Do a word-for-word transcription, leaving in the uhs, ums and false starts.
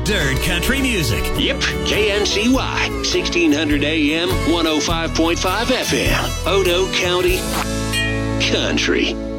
Stirred country music. Yep, K N C Y, sixteen hundred A M, one oh five point five F M, Odo County Country.